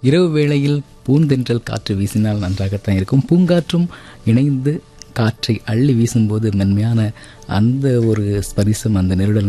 இரவு வேளையில் பூந்தென்றல் காற்று வீசினால் நன்றாகத்தான் இருக்கும். பூங்காற்றும் இணைந்து காற்றை அள்ளி வீசும்போது மென்மையான அந்த ஒரு ஸ்பரிசம், அந்த நெருடல்